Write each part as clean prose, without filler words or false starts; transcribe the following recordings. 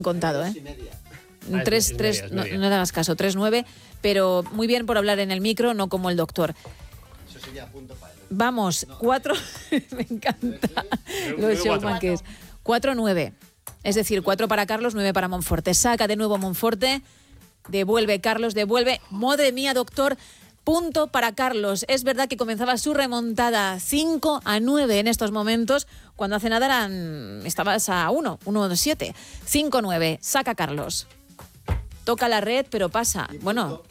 contado, ¿eh? 3, no le hagas caso, 3-9, pero muy bien por hablar en el micro, no como el doctor. Eso sería punto para él. Vamos, 4, me encanta los showman que es. 4-9, es decir, 4 para Carlos, 9 para Monforte. Saca de nuevo Monforte, devuelve Carlos, devuelve. Madre mía, doctor, punto para Carlos. Es verdad que comenzaba su remontada 5-9 en estos momentos, cuando hace nada estabas a 1-7. 5-9, saca Carlos. Toca la red, pero pasa. Bueno,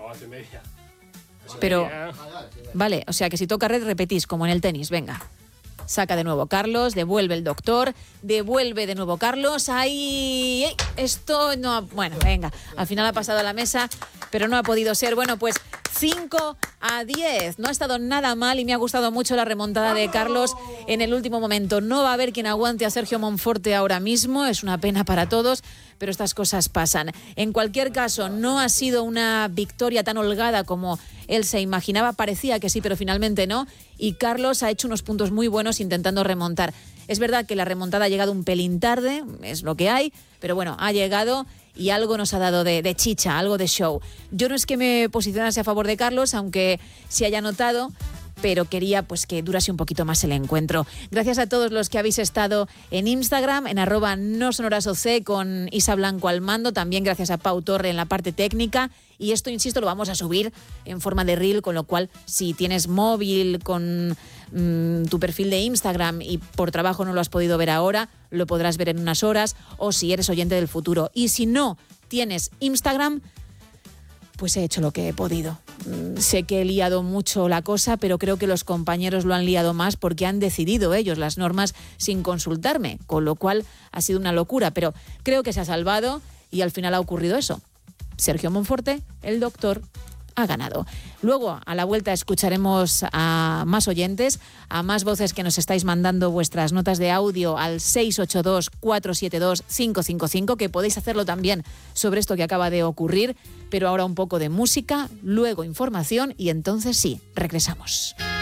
pero vale, o sea que si toca red repetís, como en el tenis, venga. Saca de nuevo Carlos, devuelve el doctor, devuelve de nuevo Carlos. Ahí, esto no, bueno, venga, al final ha pasado a la mesa, pero no ha podido ser. Bueno, pues 5-10, no ha estado nada mal y me ha gustado mucho la remontada de Carlos en el último momento. No va a haber quien aguante a Sergio Monforte ahora mismo, es una pena para todos, pero estas cosas pasan. En cualquier caso, no ha sido una victoria tan holgada como él se imaginaba, parecía que sí, pero finalmente no, y Carlos ha hecho unos puntos muy buenos intentando remontar. Es verdad que la remontada ha llegado un pelín tarde, es lo que hay, pero bueno, ha llegado y algo nos ha dado de chicha, algo de show. Yo no es que me posicionase a favor de Carlos, aunque se haya notado, pero quería pues que durase un poquito más el encuentro. Gracias a todos los que habéis estado en Instagram, en @nosonorasoc con Isa Blanco al mando, también gracias a Pau Torre en la parte técnica, y esto, insisto, lo vamos a subir en forma de reel, con lo cual si tienes móvil con tu perfil de Instagram y por trabajo no lo has podido ver ahora, lo podrás ver en unas horas, o si eres oyente del futuro. Y si no tienes Instagram, pues he hecho lo que he podido. Sé que he liado mucho la cosa, pero creo que los compañeros lo han liado más porque han decidido ellos las normas sin consultarme, con lo cual ha sido una locura, pero creo que se ha salvado y al final ha ocurrido eso. Sergio Monforte, el doctor, ha ganado. Luego, a la vuelta, escucharemos a más oyentes, a más voces que nos estáis mandando vuestras notas de audio al 682-472-555, que podéis hacerlo también sobre esto que acaba de ocurrir, pero ahora un poco de música, luego información y entonces sí, regresamos.